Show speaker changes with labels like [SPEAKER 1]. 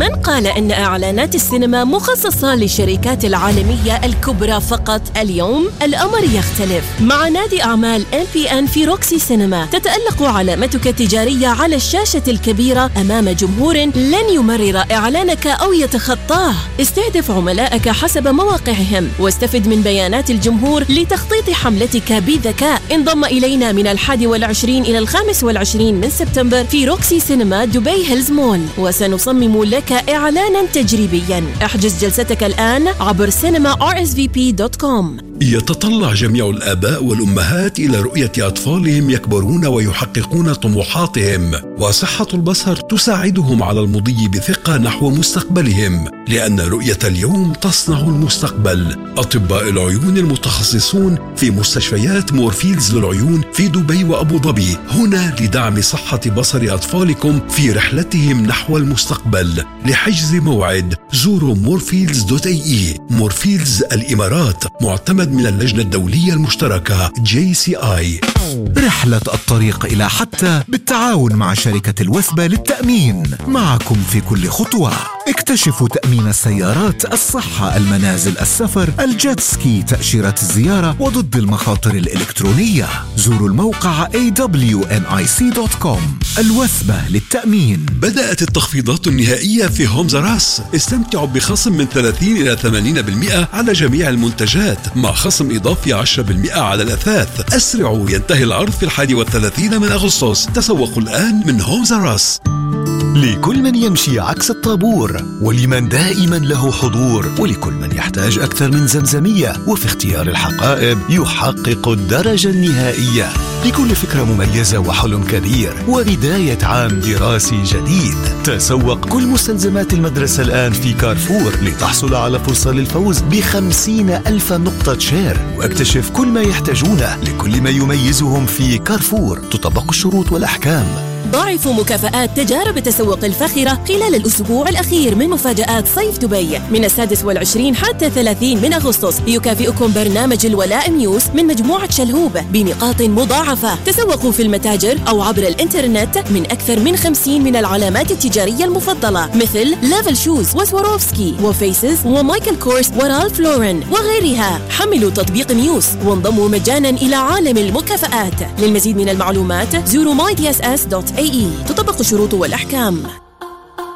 [SPEAKER 1] من قال إن إعلانات السينما مخصصة للشركات العالمية الكبرى فقط؟ اليوم الأمر يختلف. مع نادي أعمال MPN في روكسي سينما تتألق علامتك التجارية على الشاشة الكبيرة أمام جمهور لن يمرر إعلانك أو يتخطاه. استهدف عملائك حسب مواقعهم واستفد من بيانات الجمهور لتخطيط حملتك بذكاء. انضم إلينا من 21 إلى 25 من سبتمبر في روكسي سينما دبي هيلز مول، وسنصمم لك إعلانا تجريبيا. احجز جلستك الآن عبر cinema.rsvp.com.
[SPEAKER 2] يتطلع جميع الآباء والأمهات إلى رؤية أطفالهم يكبرون ويحققون طموحاتهم، وصحة البصر تساعدهم على المضي بثقة نحو مستقبلهم، لأن رؤية اليوم تصنع المستقبل. أطباء العيون المتخصصون في مستشفيات مورفيلز للعيون في دبي وأبو ظبي هنا لدعم صحة بصر أطفالكم في رحلتهم نحو المستقبل. لحجز موعد زوروا مورفيلز.ae. مورفيلز الإمارات، معتمد من اللجنة الدولية المشتركة JCI.
[SPEAKER 3] رحلة الطريق إلى حتى بالتعاون مع شركة الوثبة للتأمين، معكم في كل خطوة. اكتشفوا تأمين السيارات، الصحة، المنازل، السفر، الجيت سكي، تأشيرة الزيارة وضد المخاطر الإلكترونية. زوروا الموقع awnic.com. الوثبة للتأمين.
[SPEAKER 2] بدأت التخفيضات النهائية في هومز راس. استمتعوا بخصم من 30 إلى 80% على جميع المنتجات، مع خصم إضافي 10% على الأثاث. أسرعوا، ينتهي العرض في 31 من أغسطس. تسوقوا الآن من هومز راس.
[SPEAKER 4] لكل من يمشي عكس الطابور، ولمن دائما له حضور، ولكل من يحتاج أكثر من زمزمية، وفي اختيار الحقائب يحقق الدرجة النهائية. لكل فكرة مميزة وحلم كبير وبداية عام دراسي جديد. تسوق كل مستلزمات المدرسة الآن في كارفور لتحصل على فرصة للفوز ب50,000 نقطة شير، واكتشف كل ما يحتاجونه لكل ما يميزهم في كارفور. تطبق الشروط والأحكام.
[SPEAKER 1] ضاعفوا مكافآت تجارب التسوق الفاخرة خلال الأسبوع الأخير من مفاجآت صيف دبي من 26 حتى 30 من أغسطس. يكافئكم برنامج الولاء ميوس من مجموعة شلهوب بنقاط مضاعفة. تسوقوا في المتاجر أو عبر الإنترنت من أكثر من 50 من العلامات التجارية المفضلة مثل ليفل شوز وسواروفسكي وفيسز ومايكل كورس ورالف لورن وغيرها. حملوا تطبيق ميوس وانضموا مجانا إلى عالم المكافآت. للمزيد من المعلومات زوروا mydss.ae. تطبق الشروط والأحكام.